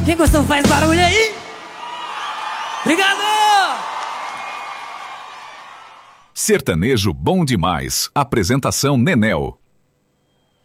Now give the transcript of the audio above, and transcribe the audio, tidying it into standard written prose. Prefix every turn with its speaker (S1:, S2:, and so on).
S1: Quem gostou faz barulho aí. Obrigado!
S2: Sertanejo bom demais. Apresentação Nenel.